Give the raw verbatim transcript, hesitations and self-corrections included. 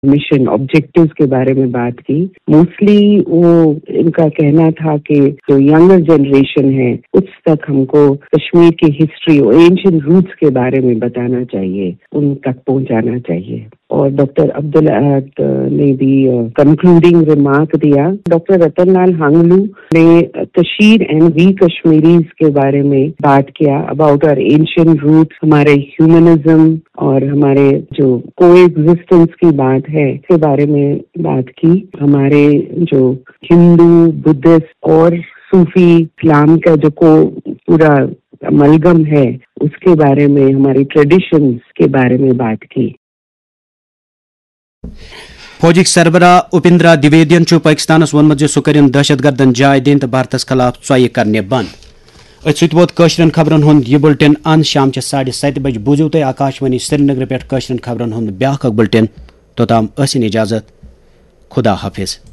Mission objectives کے بارے میں بات کی. موسٹلی وہ ان کا کہنا تھا کہ جو ینگر جنریشن ہے اس تک ہم کو کشمیر کی ہسٹری اور اینشنٹ روٹس کے بارے میں بتانا چاہیے, ان تک پہنچانا چاہیے. اور ڈاکٹر عبدالاحد نے بھی کنکلوڈنگ ریمارک دیا. ڈاکٹر رتن لال ہانگلو نے تشیر اینڈ وی کشمیریز کے بارے میں بات کیا, اباؤٹ آر اینشنٹ روٹس, ہمارے ہیومنزم اور ہمارے جو کو ایگزسٹنس کی بات ہے اس کے بارے میں بات کی. ہمارے جو ہندو, بدھسٹ اور صوفی اسلام کا جو کو پورا املگم ہے اس کے بارے میں, ہماری ٹریڈیشنز کے بارے میں بات کی. فوجک سربراہ اپندرا دیویدین پاکستانس وونمت سہ کرن دہشت گردن جائے دن تو بھارتس خلاف ژۄیہ کرنے بند. ات ست ووت کٲشرین خبرن ہند یہ بلٹن ان شام چہ ساڑھے ستہ بج بوزیو تھی آکاشوانی سری نگر پہ کٲشرین خبرن ہند بیاکھ اکھ بلٹن. توتام ٲسِن اجازت. خدا حافظ.